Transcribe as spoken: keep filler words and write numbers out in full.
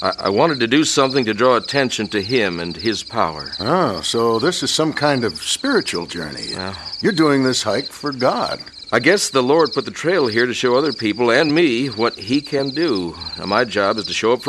I, I wanted to do something to draw attention to him and his power. Oh, so this is some kind of spiritual journey. Well, you're doing this hike for God. I guess the Lord put the trail here to show other people and me what he can do. Now, my job is to show up for